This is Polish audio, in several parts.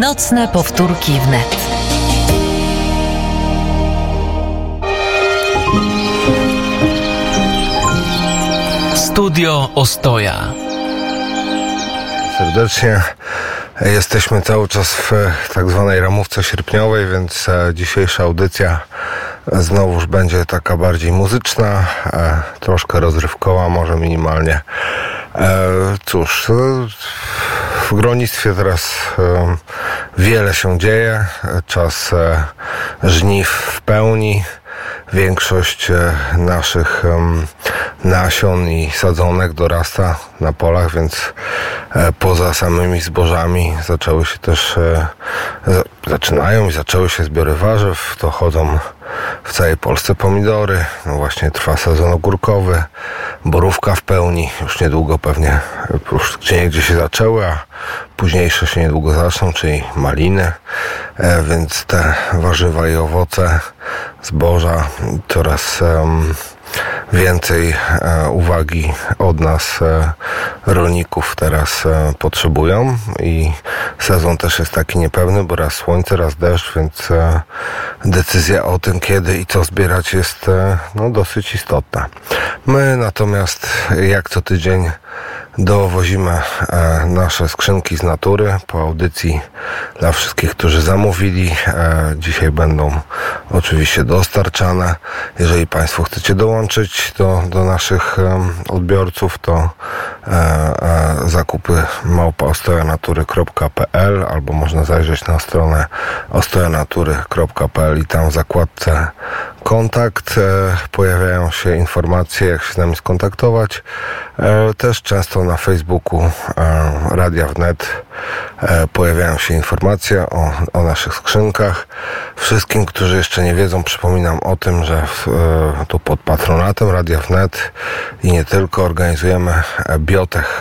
Nocne powtórki wnet. Studio Ostoja. Serdecznie. Jesteśmy cały czas w tak zwanej ramówce sierpniowej, więc dzisiejsza audycja znowuż będzie taka bardziej muzyczna, troszkę rozrywkowa, może minimalnie. Cóż, w górnictwie teraz wiele się dzieje, czas żniw w pełni. Większość naszych nasion i sadzonek dorasta na polach, więc poza samymi zbożami zaczęły się zbiory warzyw. To chodzą w całej Polsce pomidory. No właśnie trwa sezon ogórkowy, borówka w pełni. Już niedługo pewnie gdzieniegdzie się zaczęły, a późniejsze się niedługo zaczną, czyli maliny. Więc te warzywa i owoce, zboża coraz więcej uwagi od nas rolników teraz potrzebują i sezon też jest taki niepewny, bo raz słońce, raz deszcz, więc decyzja o tym, kiedy i co zbierać jest dosyć istotna. My natomiast jak co tydzień dowozimy nasze skrzynki z natury po audycji dla wszystkich, którzy zamówili. Dzisiaj będą oczywiście dostarczane. Jeżeli Państwo chcecie dołączyć do naszych odbiorców, to zakupy @ostojanatury.pl albo można zajrzeć na stronę ostojanatury.pl i tam w zakładce kontakt pojawiają się informacje, jak się z nami skontaktować. Też często na Facebooku Radia Wnet pojawiają się informacje o naszych skrzynkach. Wszystkim, którzy jeszcze nie wiedzą, przypominam o tym, że tu pod patronatem Radia Wnet i nie tylko organizujemy Biotech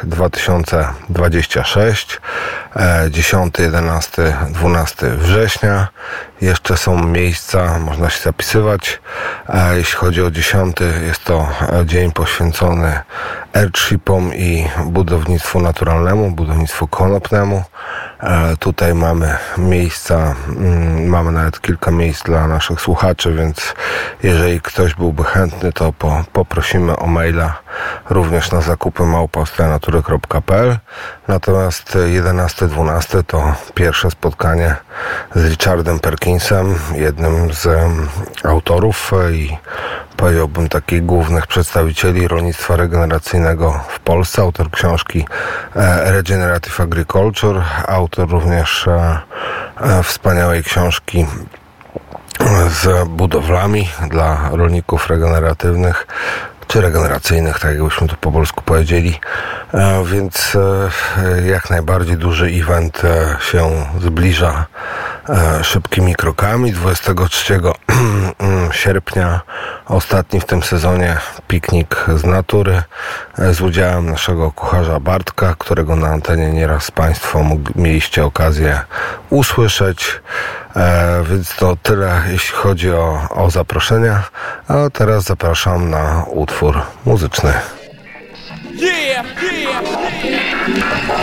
2026 10, 11, 12 września. Jeszcze są miejsca, można się zapisywać. Jeśli chodzi o 10, jest to dzień poświęcony airshipom i budownictwu naturalnemu, budownictwu konopnemu. Tutaj mamy miejsca, mamy nawet kilka miejsc dla naszych słuchaczy, więc jeżeli ktoś byłby chętny, to poprosimy o maila również na zakupy @ostojanatury.pl. Natomiast 11-12 to pierwsze spotkanie z Richardem Perkinsem, jednym z autorów i powiedziałbym takich głównych przedstawicieli rolnictwa regeneracyjnego w Polsce, autor książki Regenerative Agriculture, autor również wspaniałej książki z budowlami dla rolników regeneratywnych, czy regeneracyjnych, tak jakbyśmy to po polsku powiedzieli. Więc jak najbardziej duży event się zbliża szybkimi krokami. 23 sierpnia, ostatni w tym sezonie piknik z natury z udziałem naszego kucharza Bartka, którego na antenie nieraz Państwo mieliście okazję usłyszeć. Więc to tyle, jeśli chodzi o zaproszenia. A teraz zapraszam na utwór muzyczny. Yeah, yeah, yeah.